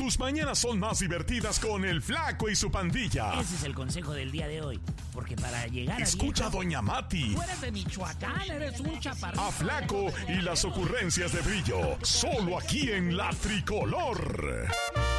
tus mañanas son más divertidas con el Flaco y su pandilla. Ese es el consejo del día de hoy. Porque para llegar Escucha a viejo, Doña Mati. tú eres de Michoacán, eres un chaparrito. A Flaco y las ocurrencias de Brillo. Solo aquí en La Tricolor.